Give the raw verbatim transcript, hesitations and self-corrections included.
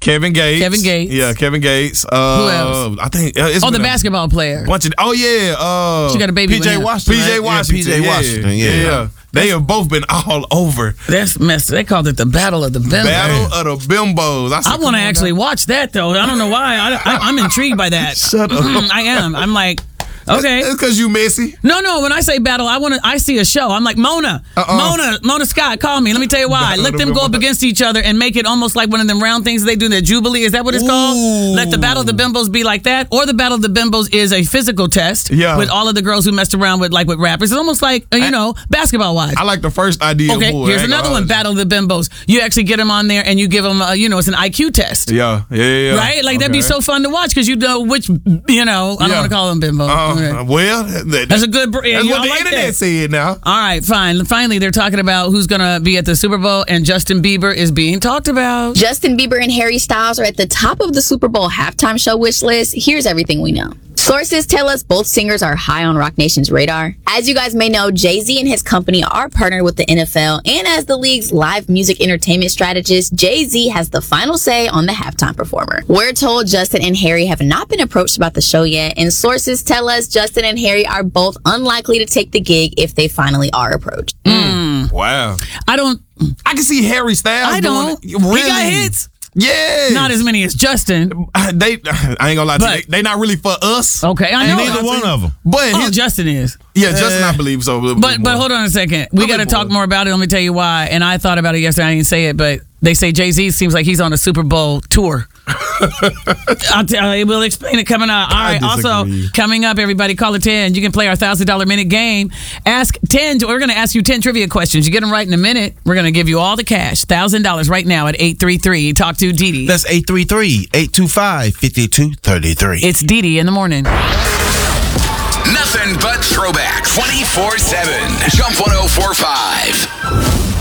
Kevin Gates. Kevin Gates. Yeah, Kevin Gates. Uh, Who else? I think uh, it's Oh, the been a basketball player. bunch of. Oh yeah. Uh, She got a baby P with J him. Washington. P J Yeah, Washington. P J Washington. Yeah. yeah. They have both been all over. That's messed. They called it the Battle of the Bimbos. Battle of the Bimbos. I, said, I want to come on actually now. watch that though. I don't know why. I, I, I'm intrigued by that. Shut up. I am. I'm like, okay. It's because you messy. No, no. When I say battle, I want to. I see a show. I'm like Mona, Uh-uh. Mona, Mona Scott. Call me. Let me tell you why. Battle Let of them the go up Bimbos. against each other and make it almost like one of them round things they do. That Jubilee. Is that what it's called? Ooh. Let the Battle of the Bimbos be like that, or the Battle of the Bimbos is a physical test. Yeah. With all of the girls who messed around with like with rappers. It's almost like uh, you know basketball wise. I like the first idea. Okay, Boy, here's I ain't another gonna one. hold Battle of the Bimbos. You actually get them on there and you give them, uh, you know, it's an I Q test. you. Yeah, yeah, yeah. Right? Like, that'd be Okay. so fun to watch because you know which, you know, I don't Yeah. want to call them bimbos. Uh, Okay. Well, that, That's a good, br- yeah, that's you what know, the I like internet that. said now. All right, fine. Finally, they're talking about who's going to be at the Super Bowl, and Justin Bieber is being talked about. Justin Bieber and Harry Styles are at the top of the Super Bowl halftime show wish list. Here's everything we know. Sources tell us both singers are high on Roc Nation's radar. As you guys may know, Jay-Z and his company are partnered with the N F L, and as the league's live music entertainment strategist, Jay-Z has the final say on the halftime performer. We're told Justin and Harry have not been approached about the show yet, and sources tell us Justin and Harry are both unlikely to take the gig if they finally are approached. Wow. I don't, I can see Harry Styles. I don't. Doing it. Really? He got hits. Yeah. Not as many as Justin. They, I ain't gonna lie to But- you. They, they not really for us. Okay, I And know. neither one of them. But Oh, his- Justin is. yeah, Justin, I believe so. But but hold on a second. We Come got to on, talk boy. more about it. Let me tell you why. And I thought about it yesterday. I didn't say it, but they say Jay-Z seems like he's on a Super Bowl tour. I'll tell you, we'll explain it coming up. All I right. Also, disagree. coming up, everybody, call it ten. You can play our one thousand dollars minute game. Ask ten. We're going to ask you ten trivia questions. You get them right in a minute. We're going to give you all the cash. one thousand dollars right now at eight three three. Talk to Dee Dee. That's eight three three, eight two five, five two three three. It's Dee Dee in the morning. Nothing but throwbacks twenty-four seven. Jump one oh four point five.